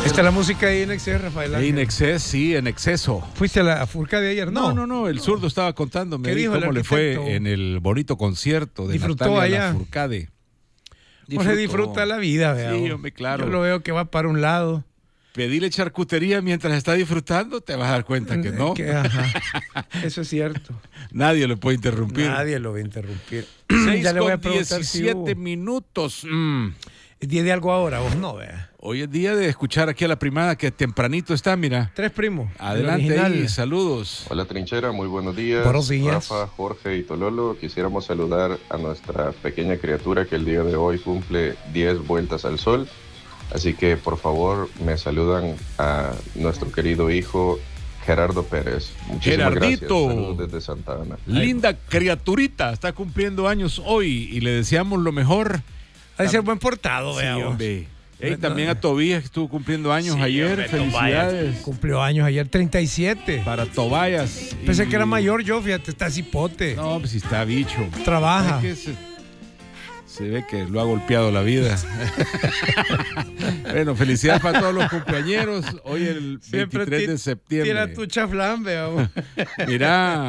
Esta es la música de INXS, Rafael Ángel. INXS, sí, en exceso. ¿Fuiste a la Furca de ayer? No, el zurdo estaba contándome ¿Qué dijo cómo el le fue arquitecto? en el bonito concierto de ¿Disfrutó Natalia allá? Lafourcade. Jorge disfruta la vida, vea. Sí, hombre, claro. Yo lo veo que va para un lado. Pedirle charcutería mientras está disfrutando, te vas a dar cuenta que no. Ajá. Eso es cierto. Nadie lo puede interrumpir. Nadie lo va a interrumpir. 6 Ya le voy a con preguntar 17 si minutos. ¿Es día de algo ahora? Vos no, vea. Hoy es día de escuchar aquí a la primada que tempranito está, mira. 3 primos. Adelante ahí, saludos. Hola Trinchera, muy buenos días. Buenos días. Rafa, Jorge y Tololo, quisiéramos saludar a nuestra pequeña criatura que el día de hoy cumple 10 vueltas al sol. Así que por favor me saludan a nuestro querido hijo Gerardo Pérez. Muchísimas Gerardito. gracias. Saludos desde Santa Ana. Linda criaturita, está cumpliendo años hoy y le deseamos lo mejor. Ha de ser buen portado, Sí, vea. vos. hombre. Ey, también a Tobías que estuvo cumpliendo años Sí, ayer. hombre, Felicidades. Cumplió años ayer, 37. Para Tobias. Pensé que era mayor yo, fíjate, está cipote. No, pues si está bicho. Trabaja. Es que se ve que lo ha golpeado la vida. Bueno, felicidades para todos los cumpleañeros. Hoy el 23 de septiembre. Tira tu chaflán, vea. vos. Mira.